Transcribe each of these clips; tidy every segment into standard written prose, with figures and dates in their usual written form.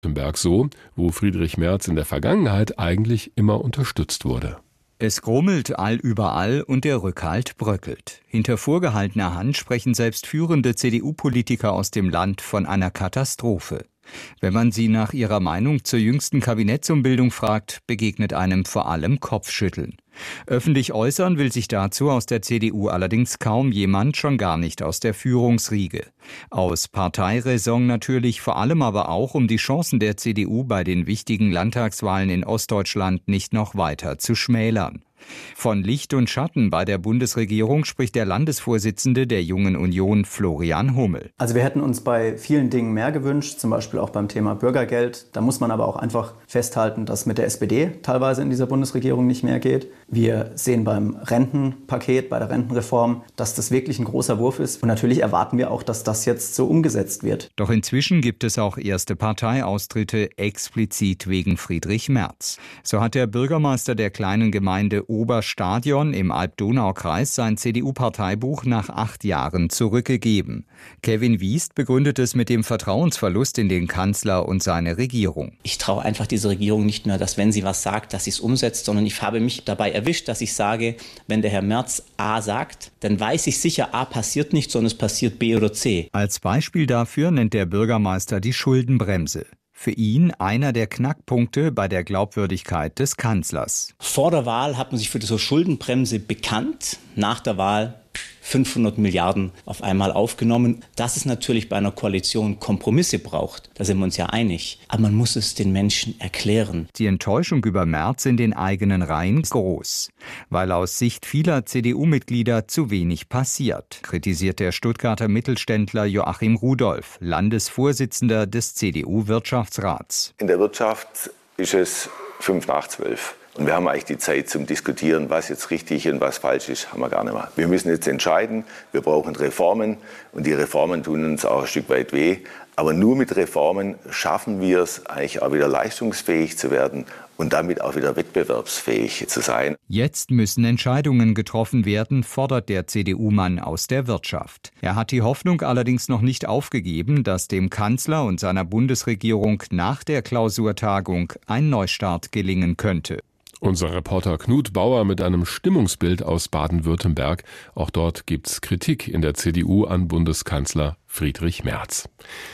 Baden-Württemberg so, wo Friedrich Merz in der Vergangenheit eigentlich immer unterstützt wurde. Es grummelt allüberall und der Rückhalt bröckelt. Hinter vorgehaltener Hand sprechen selbst führende CDU-Politiker aus dem Land von einer Katastrophe. Wenn man sie nach ihrer Meinung zur jüngsten Kabinettsumbildung fragt, begegnet einem vor allem Kopfschütteln. Öffentlich äußern will sich dazu aus der CDU allerdings kaum jemand, schon gar nicht aus der Führungsriege. Aus Parteiräson natürlich, vor allem aber auch, um die Chancen der CDU bei den wichtigen Landtagswahlen in Ostdeutschland nicht noch weiter zu schmälern. Von Licht und Schatten bei der Bundesregierung spricht der Landesvorsitzende der Jungen Union, Florian Hummel. Also wir hätten uns bei vielen Dingen mehr gewünscht, zum Beispiel auch beim Thema Bürgergeld. Da muss man aber auch einfach festhalten, dass mit der SPD teilweise in dieser Bundesregierung nicht mehr geht. Wir sehen beim Rentenpaket, bei der Rentenreform, dass das wirklich ein großer Wurf ist. Und natürlich erwarten wir auch, dass das jetzt so umgesetzt wird. Doch inzwischen gibt es auch erste Parteiaustritte explizit wegen Friedrich Merz. So hat der Bürgermeister der kleinen Gemeinde Oberstadion im Alb-Donau-Kreis sein CDU-Parteibuch nach 8 Jahren zurückgegeben. Kevin Wiest begründet es mit dem Vertrauensverlust in den Kanzler und seine Regierung. Ich traue einfach dieser Regierung nicht mehr, dass wenn sie was sagt, dass sie es umsetzt, sondern ich habe mich dabei erwischt, dass ich sage, wenn der Herr Merz A sagt, dann weiß ich sicher, A passiert nicht, sondern es passiert B oder C. Als Beispiel dafür nennt der Bürgermeister die Schuldenbremse. Für ihn einer der Knackpunkte bei der Glaubwürdigkeit des Kanzlers. Vor der Wahl hat man sich für diese Schuldenbremse bekannt, nach der Wahl 500 Milliarden auf einmal aufgenommen. Dass es natürlich bei einer Koalition Kompromisse braucht, da sind wir uns ja einig. Aber man muss es den Menschen erklären. Die Enttäuschung über Merz in den eigenen Reihen ist groß, weil aus Sicht vieler CDU-Mitglieder zu wenig passiert, kritisiert der Stuttgarter Mittelständler Joachim Rudolph, Landesvorsitzender des CDU-Wirtschaftsrats. In der Wirtschaft ist es 5 nach 12. Und wir haben eigentlich die Zeit zum Diskutieren, was jetzt richtig und was falsch ist, haben wir gar nicht mehr. Wir müssen jetzt entscheiden, wir brauchen Reformen und die Reformen tun uns auch ein Stück weit weh. Aber nur mit Reformen schaffen wir es, eigentlich auch wieder leistungsfähig zu werden und damit auch wieder wettbewerbsfähig zu sein. Jetzt müssen Entscheidungen getroffen werden, fordert der CDU-Mann aus der Wirtschaft. Er hat die Hoffnung allerdings noch nicht aufgegeben, dass dem Kanzler und seiner Bundesregierung nach der Klausurtagung ein Neustart gelingen könnte. Unser Reporter Knut Bauer mit einem Stimmungsbild aus Baden-Württemberg. Auch dort gibt's Kritik in der CDU an Bundeskanzler Friedrich Merz.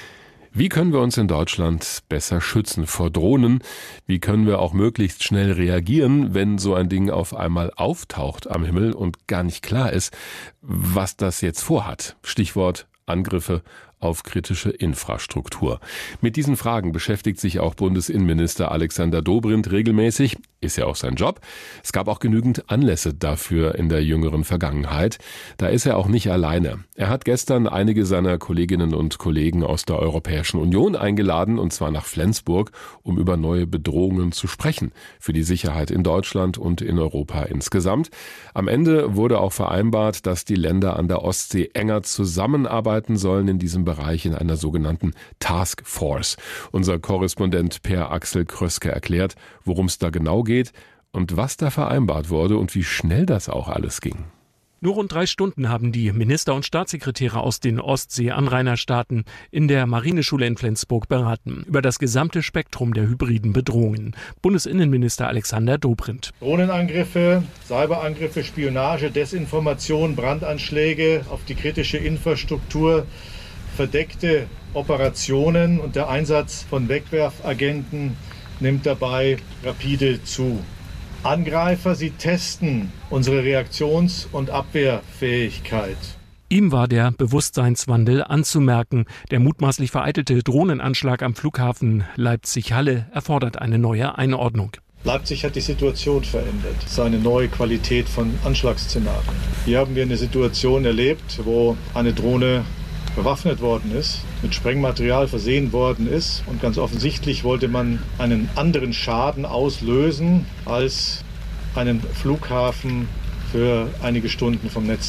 Wie können wir uns in Deutschland besser schützen vor Drohnen? Wie können wir auch möglichst schnell reagieren, wenn so ein Ding auf einmal auftaucht am Himmel und gar nicht klar ist, was das jetzt vorhat? Stichwort Angriffe auf kritische Infrastruktur. Mit diesen Fragen beschäftigt sich auch Bundesinnenminister Alexander Dobrindt regelmäßig. Ist ja auch sein Job. Es gab auch genügend Anlässe dafür in der jüngeren Vergangenheit. Da ist er auch nicht alleine. Er hat gestern einige seiner Kolleginnen und Kollegen aus der Europäischen Union eingeladen, und zwar nach Flensburg, um über neue Bedrohungen zu sprechen für die Sicherheit in Deutschland und in Europa insgesamt. Am Ende wurde auch vereinbart, dass die Länder an der Ostsee enger zusammenarbeiten sollen in diesem Bereich in einer sogenannten Task Force. Unser Korrespondent Per Axel Kröske erklärt, worum es da genau geht und was da vereinbart wurde und wie schnell das auch alles ging. Nur rund 3 Stunden haben die Minister und Staatssekretäre aus den Ostsee-Anrainerstaaten in der Marineschule in Flensburg beraten über das gesamte Spektrum der hybriden Bedrohungen. Bundesinnenminister Alexander Dobrindt. Drohnenangriffe, Cyberangriffe, Spionage, Desinformation, Brandanschläge auf die kritische Infrastruktur, verdeckte Operationen und der Einsatz von Wegwerfagenten nimmt dabei rapide zu. Angreifer, sie testen unsere Reaktions- und Abwehrfähigkeit. Ihm war der Bewusstseinswandel anzumerken. Der mutmaßlich vereitelte Drohnenanschlag am Flughafen Leipzig-Halle erfordert eine neue Einordnung. Leipzig hat die Situation verändert. Es ist eine neue Qualität von Anschlagsszenarien. Hier haben wir eine Situation erlebt, wo eine Drohne bewaffnet worden ist, mit Sprengmaterial versehen worden ist und ganz offensichtlich wollte man einen anderen Schaden auslösen, als einen Flughafen für einige Stunden vom Netz zu nehmen.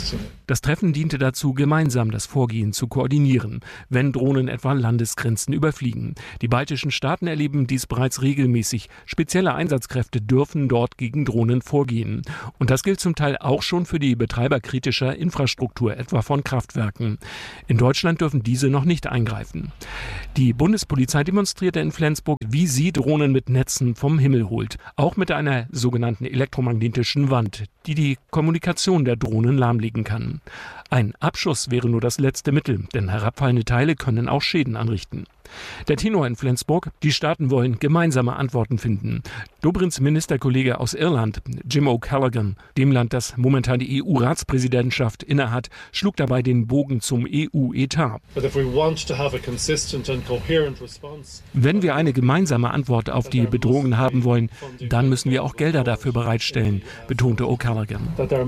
Das Treffen diente dazu, gemeinsam das Vorgehen zu koordinieren, wenn Drohnen etwa Landesgrenzen überfliegen. Die baltischen Staaten erleben dies bereits regelmäßig. Spezielle Einsatzkräfte dürfen dort gegen Drohnen vorgehen. Und das gilt zum Teil auch schon für die Betreiber kritischer Infrastruktur, etwa von Kraftwerken. In Deutschland dürfen diese noch nicht eingreifen. Die Bundespolizei demonstrierte in Flensburg, wie sie Drohnen mit Netzen vom Himmel holt. Auch mit einer sogenannten elektromagnetischen Wand, die die Kommunikation der Drohnen lahmlegen kann. Ein Abschuss wäre nur das letzte Mittel, denn herabfallende Teile können auch Schäden anrichten. Der Tenor in Flensburg: die Staaten wollen gemeinsame Antworten finden. Dobrins Ministerkollege aus Irland, Jim O'Callaghan, dem Land, das momentan die EU-Ratspräsidentschaft innehat, schlug dabei den Bogen zum EU-Etat. Wenn wir eine gemeinsame Antwort auf die Bedrohungen haben wollen, dann müssen wir auch Gelder dafür bereitstellen, betonte O'Callaghan.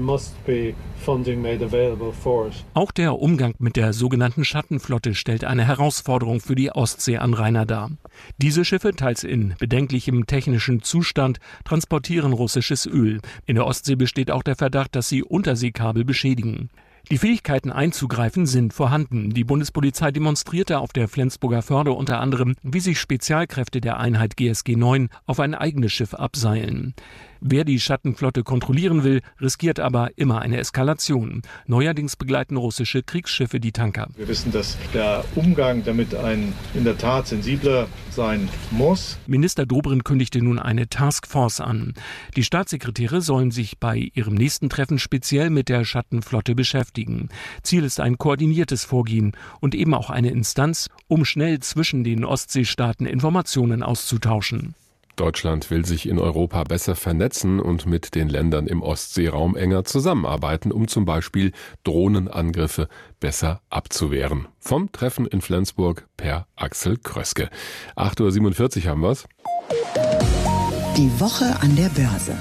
Auch der Umgang mit der sogenannten Schattenflotte stellt eine Herausforderung für die Ostseeanrainer dar. Diese Schiffe, teils in bedenklichem technischen Zustand, transportieren russisches Öl. In der Ostsee besteht auch der Verdacht, dass sie Unterseekabel beschädigen. Die Fähigkeiten einzugreifen sind vorhanden. Die Bundespolizei demonstrierte auf der Flensburger Förde unter anderem, wie sich Spezialkräfte der Einheit GSG 9 auf ein eigenes Schiff abseilen. Wer die Schattenflotte kontrollieren will, riskiert aber immer eine Eskalation. Neuerdings begleiten russische Kriegsschiffe die Tanker. Wir wissen, dass der Umgang damit in der Tat sensibler sein muss. Minister Dobrindt kündigte nun eine Taskforce an. Die Staatssekretäre sollen sich bei ihrem nächsten Treffen speziell mit der Schattenflotte beschäftigen. Ziel ist ein koordiniertes Vorgehen und eben auch eine Instanz, um schnell zwischen den Ostseestaaten Informationen auszutauschen. Deutschland will sich in Europa besser vernetzen und mit den Ländern im Ostseeraum enger zusammenarbeiten, um zum Beispiel Drohnenangriffe besser abzuwehren. Vom Treffen in Flensburg per Axel Kröske. 8:47 Uhr haben wir's. Die Woche an der Börse.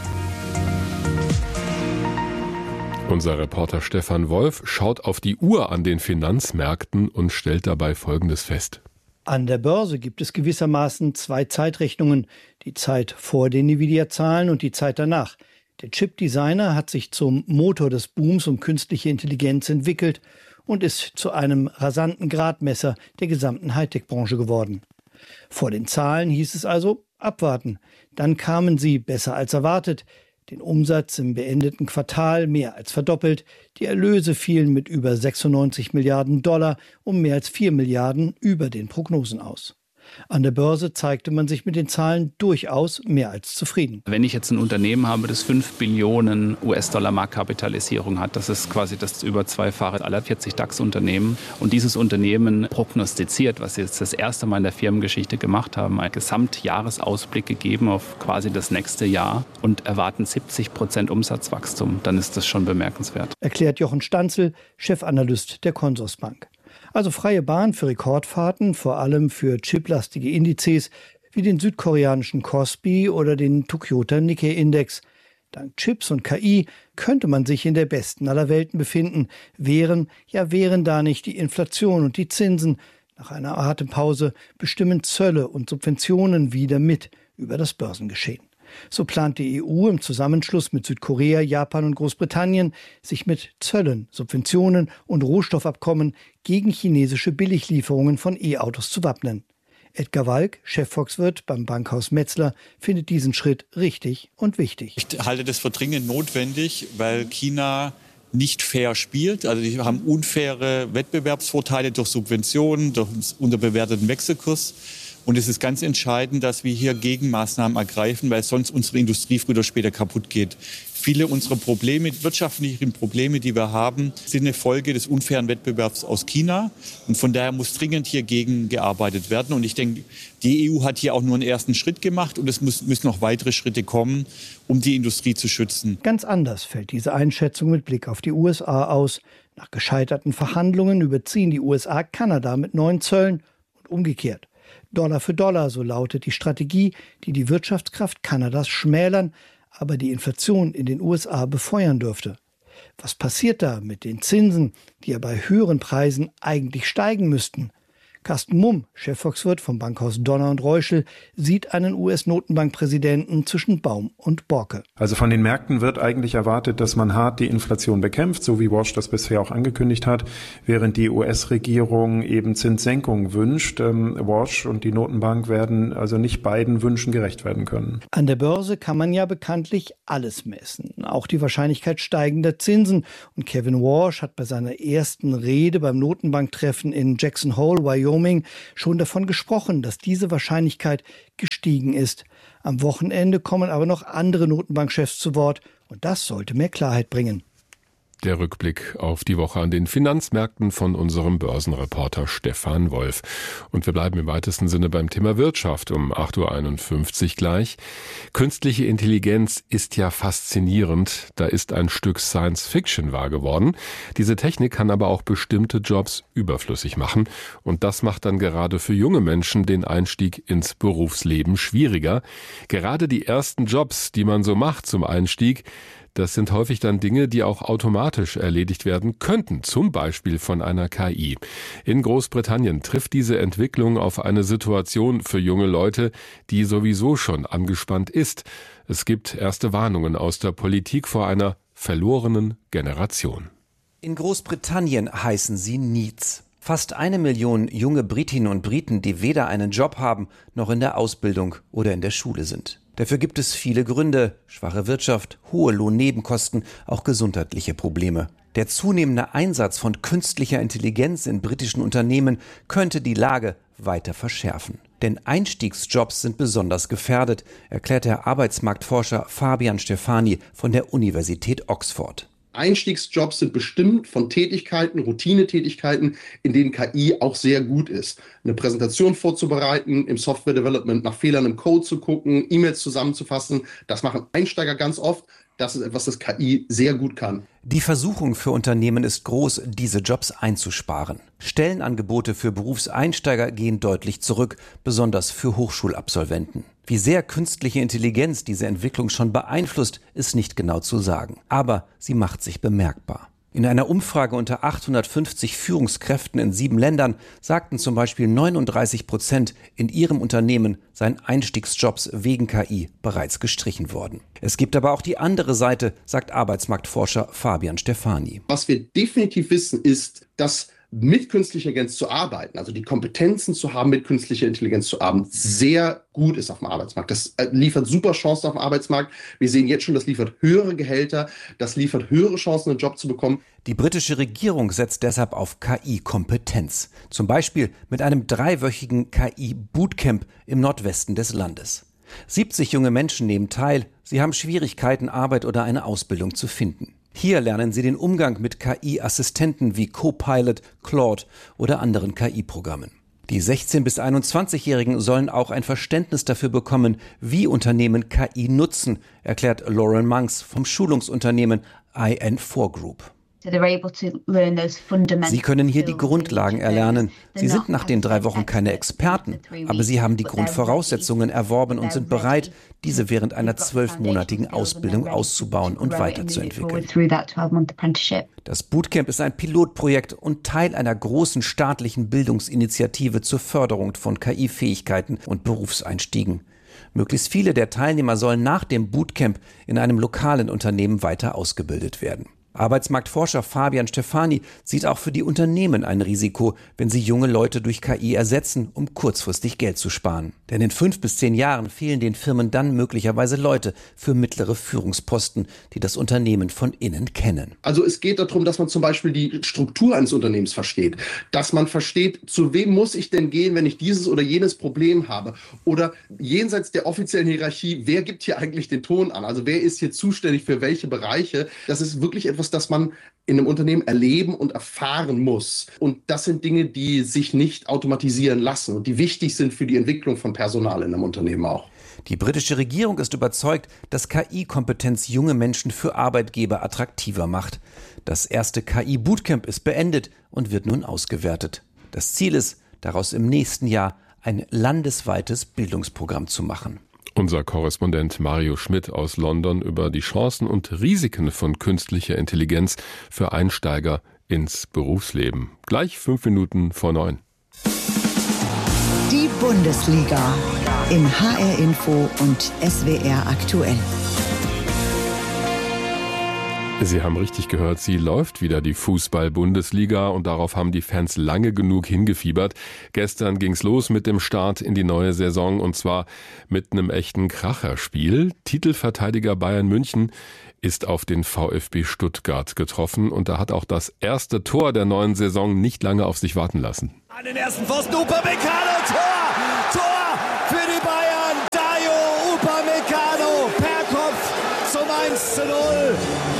Unser Reporter Stefan Wolf schaut auf die Uhr an den Finanzmärkten und stellt dabei Folgendes fest. An der Börse gibt es gewissermaßen zwei Zeitrechnungen, die Zeit vor den Nvidia-Zahlen und die Zeit danach. Der Chip-Designer hat sich zum Motor des Booms um künstliche Intelligenz entwickelt und ist zu einem rasanten Gradmesser der gesamten Hightech-Branche geworden. Vor den Zahlen hieß es also abwarten. Dann kamen sie besser als erwartet. Den Umsatz im beendeten Quartal mehr als verdoppelt. Die Erlöse fielen mit über 96 Milliarden Dollar um mehr als 4 Milliarden über den Prognosen aus. An der Börse zeigte man sich mit den Zahlen durchaus mehr als zufrieden. Wenn ich jetzt ein Unternehmen habe, das 5 Billionen US-Dollar Marktkapitalisierung hat, das ist quasi das über zweifache aller 40 DAX-Unternehmen. Und dieses Unternehmen prognostiziert, was sie jetzt das erste Mal in der Firmengeschichte gemacht haben, einen Gesamtjahresausblick gegeben auf quasi das nächste Jahr und erwarten 70% Umsatzwachstum, dann ist das schon bemerkenswert. Erklärt Jochen Stanzel, Chefanalyst der Consorsbank. Also freie Bahn für Rekordfahrten, vor allem für chiplastige Indizes wie den südkoreanischen Kospi oder den Tokyoter Nikkei-Index. Dank Chips und KI könnte man sich in der besten aller Welten befinden, wären da nicht die Inflation und die Zinsen. Nach einer Atempause bestimmen Zölle und Subventionen wieder mit über das Börsengeschehen. So plant die EU im Zusammenschluss mit Südkorea, Japan und Großbritannien, sich mit Zöllen, Subventionen und Rohstoffabkommen gegen chinesische Billiglieferungen von E-Autos zu wappnen. Edgar Walk, Chefvolkswirt beim Bankhaus Metzler, findet diesen Schritt richtig und wichtig. Ich halte das für dringend notwendig, weil China nicht fair spielt. Also die haben unfaire Wettbewerbsvorteile durch Subventionen, durch einen unterbewerteten Wechselkurs. Und es ist ganz entscheidend, dass wir hier Gegenmaßnahmen ergreifen, weil sonst unsere Industrie früher oder später kaputt geht. Viele unserer Probleme, wirtschaftlichen Probleme, die wir haben, sind eine Folge des unfairen Wettbewerbs aus China. Und von daher muss dringend hier gegen gearbeitet werden. Und ich denke, die EU hat hier auch nur einen ersten Schritt gemacht und es müssen noch weitere Schritte kommen, um die Industrie zu schützen. Ganz anders fällt diese Einschätzung mit Blick auf die USA aus. Nach gescheiterten Verhandlungen überziehen die USA Kanada mit neuen Zöllen und umgekehrt. Dollar für Dollar, so lautet die Strategie, die die Wirtschaftskraft Kanadas schmälern, aber die Inflation in den USA befeuern dürfte. Was passiert da mit den Zinsen, die ja bei höheren Preisen eigentlich steigen müssten? Carsten Mumm, Chefvolkswirt vom Bankhaus Donner und Reuschel, sieht einen US-Notenbankpräsidenten zwischen Baum und Borke. Also von den Märkten wird eigentlich erwartet, dass man hart die Inflation bekämpft, so wie Walsh das bisher auch angekündigt hat, während die US-Regierung eben Zinssenkungen wünscht. Walsh und die Notenbank werden also nicht beiden Wünschen gerecht werden können. An der Börse kann man ja bekanntlich alles messen, auch die Wahrscheinlichkeit steigender Zinsen. Und Kevin Walsh hat bei seiner ersten Rede beim Notenbanktreffen in Jackson Hole, Wyoming, schon davon gesprochen, dass diese Wahrscheinlichkeit gestiegen ist. Am Wochenende kommen aber noch andere Notenbankchefs zu Wort und das sollte mehr Klarheit bringen. Der Rückblick auf die Woche an den Finanzmärkten von unserem Börsenreporter Stefan Wolf. Und wir bleiben im weitesten Sinne beim Thema Wirtschaft um 8.51 Uhr gleich. Künstliche Intelligenz ist ja faszinierend. Da ist ein Stück Science-Fiction wahr geworden. Diese Technik kann aber auch bestimmte Jobs überflüssig machen. Und das macht dann gerade für junge Menschen den Einstieg ins Berufsleben schwieriger. Gerade die ersten Jobs, die man so macht zum Einstieg, das sind häufig dann Dinge, die auch automatisch erledigt werden könnten, zum Beispiel von einer KI. In Großbritannien trifft diese Entwicklung auf eine Situation für junge Leute, die sowieso schon angespannt ist. Es gibt erste Warnungen aus der Politik vor einer verlorenen Generation. In Großbritannien heißen sie Neets. Fast 1 Million junge Britinnen und Briten, die weder einen Job haben, noch in der Ausbildung oder in der Schule sind. Dafür gibt es viele Gründe: schwache Wirtschaft, hohe Lohnnebenkosten, auch gesundheitliche Probleme. Der zunehmende Einsatz von künstlicher Intelligenz in britischen Unternehmen könnte die Lage weiter verschärfen. Denn Einstiegsjobs sind besonders gefährdet, erklärt der Arbeitsmarktforscher Fabian Stefani von der Universität Oxford. Einstiegsjobs sind bestimmt von Tätigkeiten, Routinetätigkeiten, in denen KI auch sehr gut ist. Eine Präsentation vorzubereiten, im Software-Development nach Fehlern im Code zu gucken, E-Mails zusammenzufassen, das machen Einsteiger ganz oft. Das ist etwas, das KI sehr gut kann. Die Versuchung für Unternehmen ist groß, diese Jobs einzusparen. Stellenangebote für Berufseinsteiger gehen deutlich zurück, besonders für Hochschulabsolventen. Wie sehr künstliche Intelligenz diese Entwicklung schon beeinflusst, ist nicht genau zu sagen. Aber sie macht sich bemerkbar. In einer Umfrage unter 850 Führungskräften in 7 Ländern sagten zum Beispiel 39% in ihrem Unternehmen, seien Einstiegsjobs wegen KI bereits gestrichen worden. Es gibt aber auch die andere Seite, sagt Arbeitsmarktforscher Fabian Stefani. Was wir definitiv wissen, ist, dass mit künstlicher Intelligenz zu arbeiten, also die Kompetenzen zu haben, mit künstlicher Intelligenz zu arbeiten, sehr gut ist auf dem Arbeitsmarkt. Das liefert super Chancen auf dem Arbeitsmarkt. Wir sehen jetzt schon, das liefert höhere Gehälter, das liefert höhere Chancen, einen Job zu bekommen. Die britische Regierung setzt deshalb auf KI-Kompetenz. Zum Beispiel mit einem 3-wöchigen KI-Bootcamp im Nordwesten des Landes. 70 junge Menschen nehmen teil. Sie haben Schwierigkeiten, Arbeit oder eine Ausbildung zu finden. Hier lernen sie den Umgang mit KI-Assistenten wie Copilot, Claude oder anderen KI-Programmen. Die 16- bis 21-Jährigen sollen auch ein Verständnis dafür bekommen, wie Unternehmen KI nutzen, erklärt Lauren Monks vom Schulungsunternehmen IN4 Group. Sie können hier die Grundlagen erlernen. Sie sind nach den 3 Wochen keine Experten, aber sie haben die Grundvoraussetzungen erworben und sind bereit, diese während einer 12-monatigen Ausbildung auszubauen und weiterzuentwickeln. Das Bootcamp ist ein Pilotprojekt und Teil einer großen staatlichen Bildungsinitiative zur Förderung von KI-Fähigkeiten und Berufseinstiegen. Möglichst viele der Teilnehmer sollen nach dem Bootcamp in einem lokalen Unternehmen weiter ausgebildet werden. Arbeitsmarktforscher Fabian Stefani sieht auch für die Unternehmen ein Risiko, wenn sie junge Leute durch KI ersetzen, um kurzfristig Geld zu sparen. Denn in 5 bis 10 Jahren fehlen den Firmen dann möglicherweise Leute für mittlere Führungsposten, die das Unternehmen von innen kennen. Also es geht darum, dass man zum Beispiel die Struktur eines Unternehmens versteht. Dass man versteht, zu wem muss ich denn gehen, wenn ich dieses oder jenes Problem habe. Oder jenseits der offiziellen Hierarchie, wer gibt hier eigentlich den Ton an? Also wer ist hier zuständig für welche Bereiche? Das ist wirklich etwas, das man in einem Unternehmen erleben und erfahren muss. Und das sind Dinge, die sich nicht automatisieren lassen und die wichtig sind für die Entwicklung von Personal in einem Unternehmen auch. Die britische Regierung ist überzeugt, dass KI-Kompetenz junge Menschen für Arbeitgeber attraktiver macht. Das erste KI-Bootcamp ist beendet und wird nun ausgewertet. Das Ziel ist, daraus im nächsten Jahr ein landesweites Bildungsprogramm zu machen. Unser Korrespondent Mario Schmidt aus London über die Chancen und Risiken von künstlicher Intelligenz für Einsteiger ins Berufsleben. Gleich 5 Minuten vor 9. Die Bundesliga in HR Info und SWR aktuell. Sie haben richtig gehört, sie läuft wieder, die Fußball-Bundesliga, und darauf haben die Fans lange genug hingefiebert. Gestern ging's los mit dem Start in die neue Saison, und zwar mit einem echten Kracherspiel. Titelverteidiger Bayern München ist auf den VfB Stuttgart getroffen, und da hat auch das erste Tor der neuen Saison nicht lange auf sich warten lassen. An den ersten Pfosten, Upamecano, Tor für die Bayern, Dayo Upamecano per Kopf zum 1:0.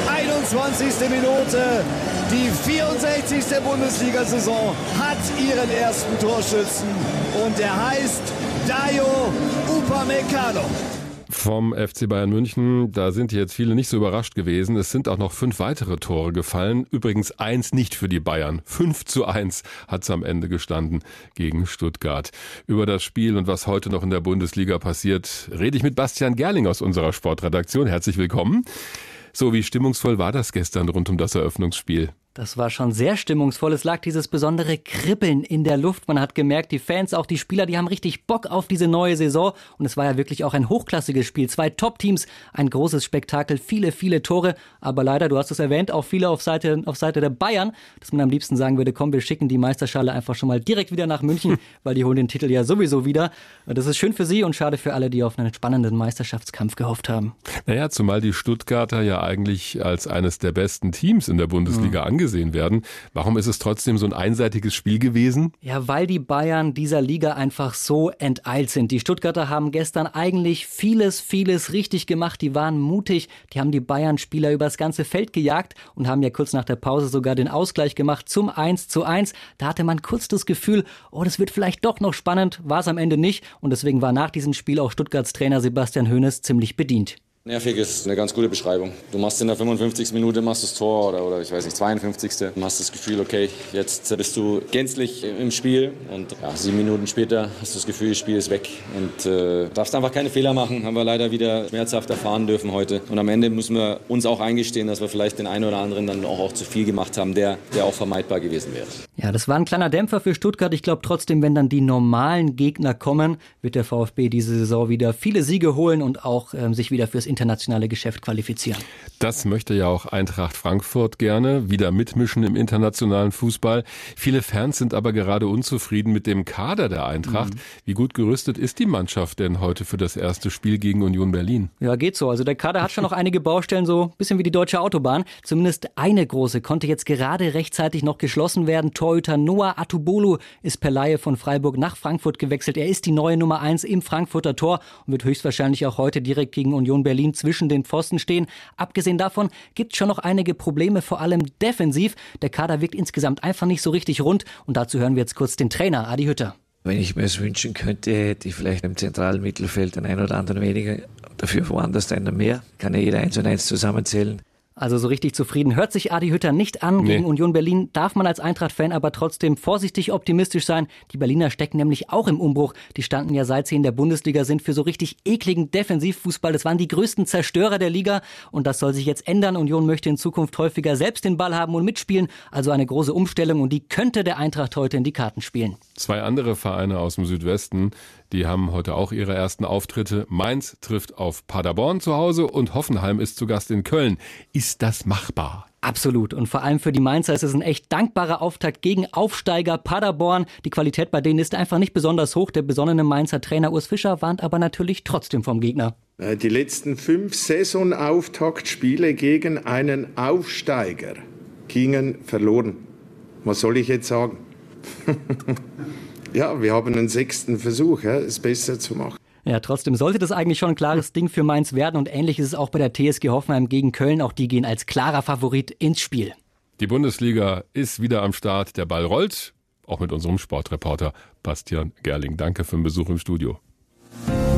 21. Minute, die 64. Bundesliga-Saison hat ihren ersten Torschützen, und er heißt Dayo Upamecano. Vom FC Bayern München, da sind jetzt viele nicht so überrascht gewesen. Es sind auch noch 5 weitere Tore gefallen. Übrigens 1 nicht für die Bayern. 5:1 hat es am Ende gestanden gegen Stuttgart. Über das Spiel und was heute noch in der Bundesliga passiert, rede ich mit Bastian Gerling aus unserer Sportredaktion. Herzlich willkommen. So, wie stimmungsvoll war das gestern rund um das Eröffnungsspiel? Das war schon sehr stimmungsvoll. Es lag dieses besondere Kribbeln in der Luft. Man hat gemerkt, die Fans, auch die Spieler, die haben richtig Bock auf diese neue Saison. Und es war ja wirklich auch ein hochklassiges Spiel. 2 Top-Teams, ein großes Spektakel, viele, viele Tore. Aber leider, du hast es erwähnt, auch viele auf Seite der Bayern, dass man am liebsten sagen würde, komm, wir schicken die Meisterschale einfach schon mal direkt wieder nach München, weil die holen den Titel ja sowieso wieder. Das ist schön für sie und schade für alle, die auf einen spannenden Meisterschaftskampf gehofft haben. Naja, zumal die Stuttgarter ja eigentlich als eines der besten Teams in der Bundesliga angesehen werden. Warum ist es trotzdem so ein einseitiges Spiel gewesen? Ja, weil die Bayern dieser Liga einfach so enteilt sind. Die Stuttgarter haben gestern eigentlich vieles richtig gemacht. Die waren mutig. Die haben die Bayern-Spieler übers ganze Feld gejagt und haben ja kurz nach der Pause sogar den Ausgleich gemacht zum 1:1. Da hatte man kurz das Gefühl, oh, das wird vielleicht doch noch spannend. War es am Ende nicht. Und deswegen war nach diesem Spiel auch Stuttgarts Trainer Sebastian Hoeneß ziemlich bedient. Nervig ist eine ganz gute Beschreibung. Du machst in der 55. Minute das Tor oder ich weiß nicht, 52. Du hast das Gefühl, okay, jetzt bist du gänzlich im Spiel, und 7 Minuten später hast du das Gefühl, das Spiel ist weg und darfst einfach keine Fehler machen. Haben wir leider wieder schmerzhaft erfahren dürfen heute. Und am Ende müssen wir uns auch eingestehen, dass wir vielleicht den einen oder anderen dann auch zu viel gemacht haben, der auch vermeidbar gewesen wäre. Ja, das war ein kleiner Dämpfer für Stuttgart. Ich glaube trotzdem, wenn dann die normalen Gegner kommen, wird der VfB diese Saison wieder viele Siege holen und auch sich wieder fürs internationale Geschäft qualifizieren. Das möchte ja auch Eintracht Frankfurt gerne, wieder mitmischen im internationalen Fußball. Viele Fans sind aber gerade unzufrieden mit dem Kader der Eintracht. Wie gut gerüstet ist die Mannschaft denn heute für das erste Spiel gegen Union Berlin? Ja, geht so. Also der Kader hat schon noch einige Baustellen, so ein bisschen wie die deutsche Autobahn. Zumindest eine große konnte jetzt gerade rechtzeitig noch geschlossen werden. Torhüter Noah Atubolu ist per Leihe von Freiburg nach Frankfurt gewechselt. Er ist die neue Nummer 1 im Frankfurter Tor und wird höchstwahrscheinlich auch heute direkt gegen Union Berlin zwischen den Pfosten stehen. Abgesehen davon gibt es schon noch einige Probleme, vor allem defensiv. Der Kader wirkt insgesamt einfach nicht so richtig rund. Und dazu hören wir jetzt kurz den Trainer Adi Hütter. Wenn ich mir es wünschen könnte, hätte ich vielleicht im zentralen Mittelfeld den einen oder anderen weniger, dafür woanders einen mehr. Kann ja jeder 1 und 1 zusammenzählen. Also so richtig zufrieden hört sich Adi Hütter nicht an. Gegen Union Berlin darf man als Eintracht-Fan aber trotzdem vorsichtig optimistisch sein. Die Berliner stecken nämlich auch im Umbruch. Die standen ja, seit sie in der Bundesliga sind, für so richtig ekligen Defensivfußball. Das waren die größten Zerstörer der Liga und das soll sich jetzt ändern. Union möchte in Zukunft häufiger selbst den Ball haben und mitspielen. Also eine große Umstellung und die könnte der Eintracht heute in die Karten spielen. 2 andere Vereine aus dem Südwesten, die haben heute auch ihre ersten Auftritte. Mainz trifft auf Paderborn zu Hause und Hoffenheim ist zu Gast in Köln. Ist das machbar? Absolut. Und vor allem für die Mainzer ist es ein echt dankbarer Auftakt gegen Aufsteiger Paderborn. Die Qualität bei denen ist einfach nicht besonders hoch. Der besonnene Mainzer Trainer Urs Fischer warnt aber natürlich trotzdem vom Gegner. Die letzten 5 Saisonauftaktspiele gegen einen Aufsteiger gingen verloren. Was soll ich jetzt sagen? Ja, wir haben einen 6. Versuch, es besser zu machen. Ja, trotzdem sollte das eigentlich schon ein klares Ding für Mainz werden. Und ähnlich ist es auch bei der TSG Hoffenheim gegen Köln. Auch die gehen als klarer Favorit ins Spiel. Die Bundesliga ist wieder am Start. Der Ball rollt. Auch mit unserem Sportreporter Bastian Gerling. Danke für den Besuch im Studio.